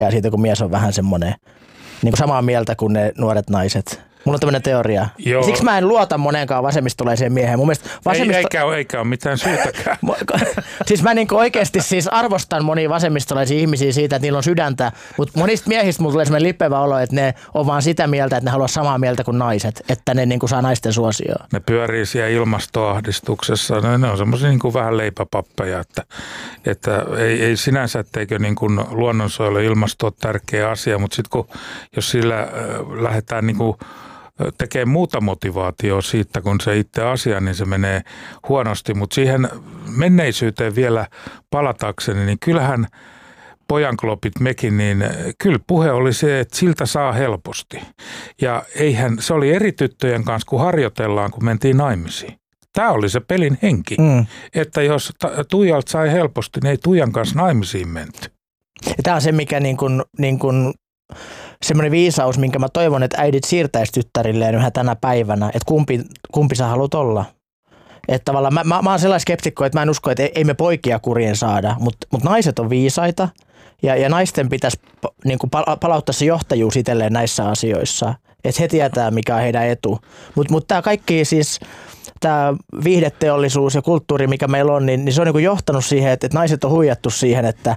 ja siitä, kun mies on vähän semmoinen niin kuin samaa mieltä kuin ne nuoret naiset. Mulla on tämmöinen teoria. Joo. Siksi mä en luota moneenkaan vasemmistolaiseen mieheen. Mun mielestä eikä ole mitään syytäkään. Siis mä niinku oikeasti siis arvostan monia vasemmistolaisia ihmisiä siitä, että niillä on sydäntä, mutta monista miehistä mulla tulee semmoinen lippevä olo, että ne on vaan sitä mieltä, että ne haluaa samaa mieltä kuin naiset, että ne niinku saa naisten suosioon. Ne pyörii siellä ilmastoahdistuksessa. Ne on semmoisia niinku vähän leipäpappeja, että ei sinänsä, etteikö niinku luonnonsuojelu ilmasto ole tärkeä asia, mutta sitten jos sillä lähdetään niinku tekee muuta motivaatiota siitä, kun se itse asia, niin se menee huonosti. Mutta siihen menneisyyteen vielä palatakseni, niin kyllähän pojanklopit mekin, niin kyllä puhe oli se, että siltä saa helposti. Ja eihän, se oli eri tyttöjen kanssa, kun harjoitellaan, kun mentiin naimisiin. Tämä oli se pelin henki, että jos Tuijalta sai helposti, niin ei Tuijan kanssa naimisiin menty. Ja tämä on se, mikä niin kuin semmoinen viisaus, minkä mä toivon, että äidit siirtäisi tyttärilleen yhä tänä päivänä, että kumpi sä haluat olla. Että tavallaan mä oon sellainen skeptikko, että mä en usko, että ei me poikia kurien saada, mutta naiset on viisaita ja naisten pitäisi niin kuin palauttaa se johtajuus itselleen näissä asioissa, että he tietää, mikä on heidän etu. Mutta tämä kaikki siis, tämä viihdeteollisuus ja kulttuuri, mikä meillä on, niin se on niin kuin johtanut siihen, että naiset on huijattu siihen, että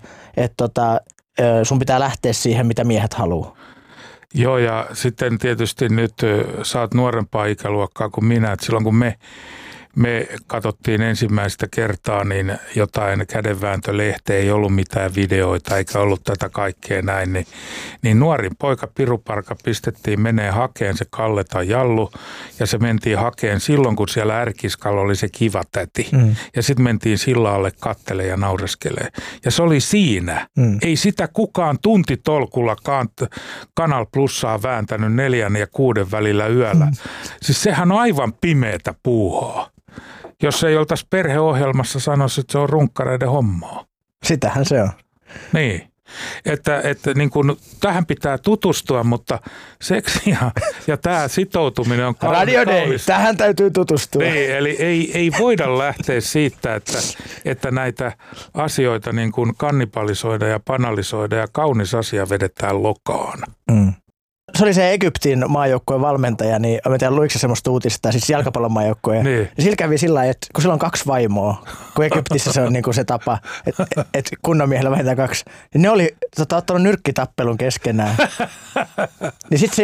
sun pitää lähteä siihen, mitä miehet haluaa. Joo, ja sitten tietysti nyt sä oot nuorempaa ikäluokkaa kuin minä, että silloin kun me katsottiin ensimmäistä kertaa, niin jotain kädenvääntölehteä, ei ollut mitään videoita eikä ollut tätä kaikkea näin, niin nuorin poika Piruparka pistettiin menee hakeen se Kalle tai Jallu ja se mentiin hakeen silloin, kun siellä Ärkiskalla oli se kiva täti. Ja sitten mentiin sillaalle kattelee ja naureskelee. Ja se oli siinä. Ei sitä kukaan tuntitolkulla Kanal Plussaa vääntänyt 4 ja 6 välillä yöllä. Siis sehän on aivan pimeätä puuhaa. Jos ei oltaisi perheohjelmassa sanoisi, että se on runkkareiden hommaa. Sitähän se on. Niin, että niin kuin, tähän pitää tutustua, mutta seksi ja tämä sitoutuminen on kaunis. Radio Day, tähän täytyy tutustua. Niin, eli ei voida lähteä siitä, että näitä asioita niin kuin kannibalisoida ja banalisoida ja kaunis asia vedetään lokaan. Se oli se Egyptin maajoukkojen valmentaja, niin mä tiedän, luiko se semmoista uutista, siis jalkapallon maajoukkoja. Niin. Ja sillä kävi sillä lailla, että kun sillä on 2 vaimoa, kun Egyptissä se on niinku se tapa, että kunnon miehellä vähintään 2, niin ne oli ottanut nyrkkitappelun keskenään. Niin sitten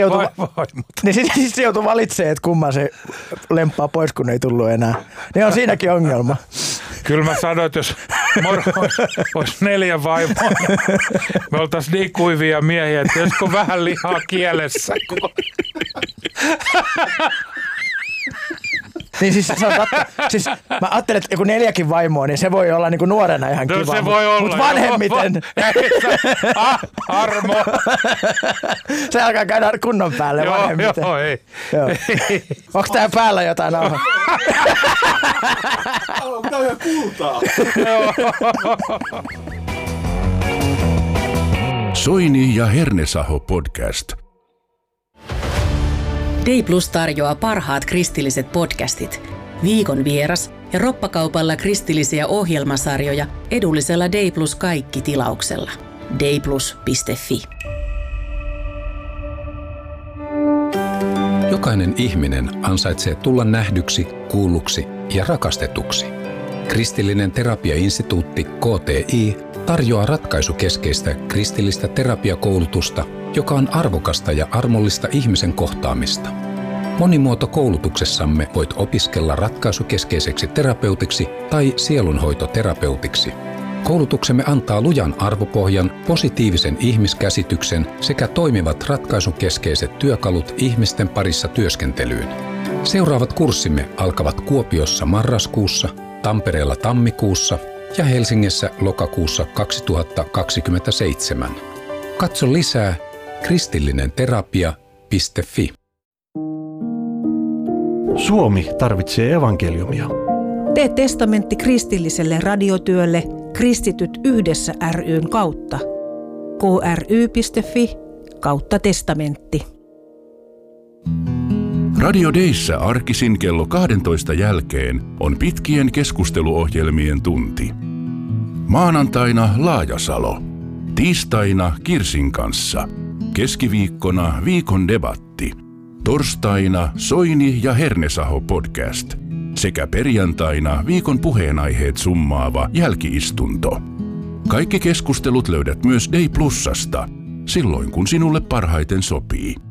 se joutui valitsemaan, että kumman se lemppaa pois, kun ei tullut enää. Niin on siinäkin ongelma. Kyllä mä sanoin, että jos olisi 4 vaimoa, niin me oltaisiin niin kuivia miehiä, että josko vähän lihaa kielessä. Niin siis se on totta. Siis mä ajattelin, että joku 4 vaimoa, niin se voi olla niinku nuorena ihan kiva. Se voi olla. Mutta vanhemmiten. Armo. Se alkaa käydä kunnon päälle vanhemmiten. Joo, ei. Onko tää päällä jotain nauhaa? Tää on ihan kultaa. Soini ja Hernesaho podcast. Day Plus tarjoaa parhaat kristilliset podcastit, viikon vieras ja roppakaupalla kristillisiä ohjelmasarjoja edullisella Day Plus kaikki -tilauksella. dayplus.fi. Jokainen ihminen ansaitsee tulla nähdyksi, kuulluksi ja rakastetuksi. Kristillinen terapiainstituutti KTI tarjoaa ratkaisukeskeistä kristillistä terapiakoulutusta, joka on arvokasta ja armollista ihmisen kohtaamista. Monimuotokoulutuksessamme voit opiskella ratkaisukeskeiseksi terapeutiksi tai sielunhoitoterapeutiksi. Koulutuksemme antaa lujan arvopohjan, positiivisen ihmiskäsityksen sekä toimivat ratkaisukeskeiset työkalut ihmisten parissa työskentelyyn. Seuraavat kurssimme alkavat Kuopiossa marraskuussa, Tampereella tammikuussa ja Helsingissä lokakuussa 2027. Katso lisää kristillinenterapia.fi. Suomi tarvitsee evankeliumia. Tee testamentti kristilliselle radiotyölle Kristityt yhdessä ry:n kautta. kry.fi/testamentti. Radio Dayssä arkisin kello 12 jälkeen on pitkien keskusteluohjelmien tunti. Maanantaina Laajasalo. Tiistaina Kirsin kanssa. Keskiviikkona viikon debatti. Torstaina Soini ja Hernesaho podcast. Sekä perjantaina viikon puheenaiheet summaava jälkiistunto. Kaikki keskustelut löydät myös Day Plusasta, silloin kun sinulle parhaiten sopii.